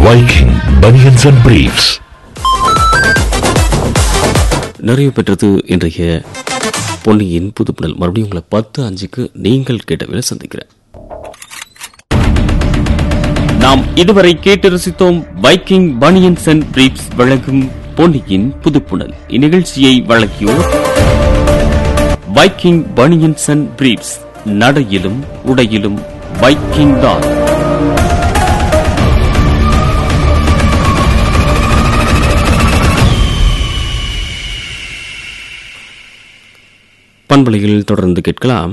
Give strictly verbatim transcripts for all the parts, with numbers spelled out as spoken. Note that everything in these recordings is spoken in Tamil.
Viking Bunions and Briefs. நிறைவு பெற்றது இன்றைய பொன்னியின் புதுப்புணல். மறுபடியும் உங்களை பத்து அஞ்சுக்கு நீங்கள் கேட்டவரை சந்திக்கிறேன். நாம் இதுவரை கேட்டு ரசித்தோம் வைக்கிங் பனியன்ஸ் அண்ட் பிரீப்ஸ் வழங்கும் பொன்னியின் புதுப்புணல். இந்நிகழ்ச்சியை வழங்கியோர் வைக்கிங் பனியன்ஸ் அண்ட் பிரீப்ஸ். நடையிலும் உடையிலும் வைக்கிங் தான். பண்பலையில் தொடர்ந்து கேட்கலாம்.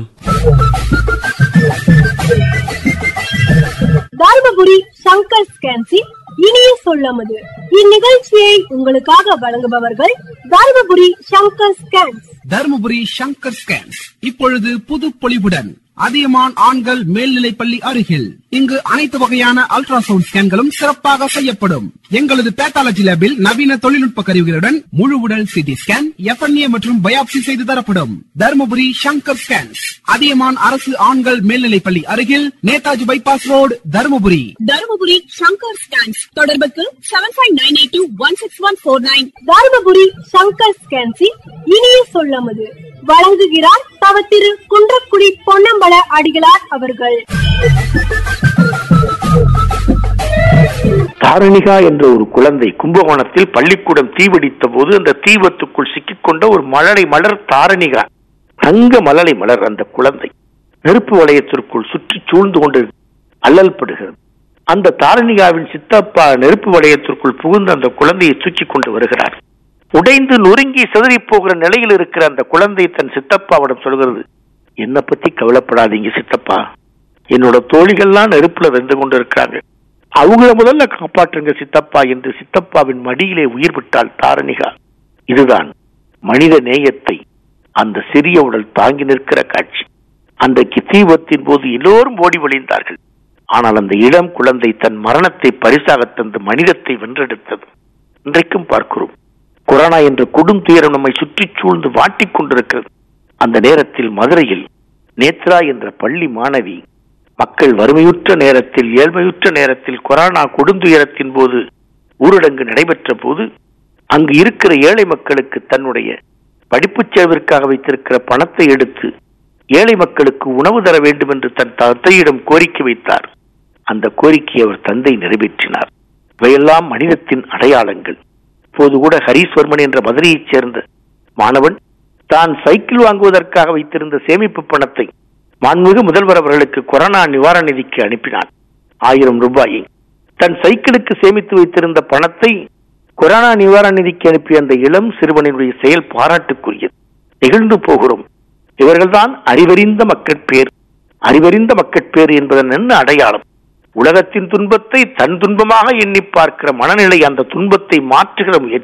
தர்மபுரி சங்கர் ஸ்கேன்ஸின் இனிய சொல்லமது. இந்நிகழ்ச்சியை உங்களுக்காக வழங்குபவர்கள் தர்மபுரி சங்கர் ஸ்கேன்ஸ். தர்மபுரி சங்கர் ஸ்கேன்ஸ் இப்பொழுது புது பொலிவுடன் அதியமான் ஆண்கள் மேல்நிலைப்பள்ளி அருகில். இங்கு அனைத்து வகையான அல்ட்ராசவுண்ட் ஸ்கேன்களும் சிறப்பாக செய்யப்படும். எங்களது பேத்தாலஜி லேபில் நவீன தொழில்நுட்ப கருவிகளுடன் முழு உடல் சிடி ஸ்கேன், எஃப்என்ஏ மற்றும் பயாப்சி செய்து தரப்படும். தர்மபுரி சங்கர் ஸ்கேன்ஸ், அதியமான் அரசு ஆண்கள் மேல்நிலைப்பள்ளி அருகில், Netaji bypass road, Dharmapuri. Dharmapuri Shankar scans. தொடர்புக்கு seven five nine eight two one six one four nine. Dharmapuri Shankar ஸ்கேன்ஸின் இனிய சொல்லமது வழங்குகிறார் தவ திரு குன்றக்குடி பொன்னம்பல அடிகளார் அவர்கள். தாரணிகா என்ற ஒரு குழந்தை கும்பகோணத்தில் பள்ளிக்கூடம் தீவடித்த போது அந்த தீபத்துக்குள் சிக்கிக்கொண்ட ஒரு மலரை மலர் தாரணிகா, தங்க மலரை மலர். அந்த குழந்தை நெருப்பு வளையத்திற்குள் சுற்றி சூழ்ந்து கொண்டு அல்லல் படுகிறது. அந்த தாரணிகாவின் சித்தப்பா நெருப்பு வளையத்திற்குள் புகுந்து அந்த குழந்தையை தூக்கி கொண்டு வருகிறார். உடைந்து நொறுங்கி சிதறி போகிற நிலையில் இருக்கிற அந்த குழந்தை தன் சித்தப்பாவிடம் சொல்கிறது, என்னை பத்தி கவலைப்படாதீங்க சித்தப்பா, என்னோட தோழிகள்லாம் நெருப்புல வெந்து கொண்டு இருக்கிறாங்க, அவங்கள முதல்ல காப்பாற்றுங்க சித்தப்பா என்று சித்தப்பாவின் மடியிலே உயிர் விட்டாள் தாரணிகா. இதுதான் மனித நேயத்தை அந்த சிறிய உடல் தாங்கி நிற்கிற காட்சி. அன்றைக்கு தீபத்தின் போது எல்லோரும் ஓடி ஒளிந்தார்கள். ஆனால் அந்த இளம் குழந்தை தன் மரணத்தை பரிசாக தந்து மனிதத்தை வென்றெடுத்தது. இன்றைக்கும் பார்க்கிறோம், கொரோனா என்ற கொடும் துயரம் நம்மை சுற்றி சூழ்ந்து வாட்டிக் கொண்டிருக்கிறது. அந்த நேரத்தில் மதுரையில் நேத்ரா என்ற பள்ளி மாணவி மக்கள் வறுமையுற்ற நேரத்தில், ஏழ்மையுற்ற நேரத்தில், கொரோனா கொடுந்துயரத்தின் போது ஊரடங்கு நடைபெற்ற போது அங்கு இருக்கிற ஏழை மக்களுக்கு தன்னுடைய படிப்புச் செலவிற்காக வைத்திருக்கிற பணத்தை எடுத்து ஏழை மக்களுக்கு உணவு தர வேண்டும் என்று தன் தந்தையிடம் கோரிக்கை வைத்தார். அந்த கோரிக்கையை அவர் தந்தை நிறைவேற்றினார். இவையெல்லாம் மனிதத்தின் அடையாளங்கள். இப்போது கூட ஹரீஸ்வர்மன் என்ற மதுரையைச் சேர்ந்த மாணவன் தான் சைக்கிள் வாங்குவதற்காக வைத்திருந்த சேமிப்பு பணத்தை மாண்புமிகு முதல்வர் அவர்களுக்கு கொரோனா நிவாரண நிதிக்கு அனுப்பினான். ஆயிரம் ரூபாயை தன் சைக்கிளுக்கு சேமித்து வைத்திருந்த பணத்தை கொரோனா நிவாரண நிதிக்கு அனுப்பிய அந்த இளம் சிறுவனுடைய செயல் பாராட்டுக்குரியது. நெகிழ்ந்து போகிறோம். இவர்கள்தான் அறிவறிந்த மக்கட்பேர். அறிவறிந்த மக்கட்பேர் என்பதன் என்ன அடையாளம்? உலகத்தின் துன்பத்தை தன் துன்பமாக எண்ணி பார்க்கிற மனநிலை, அந்த துன்பத்தை மாற்றுகிற முயற்சி.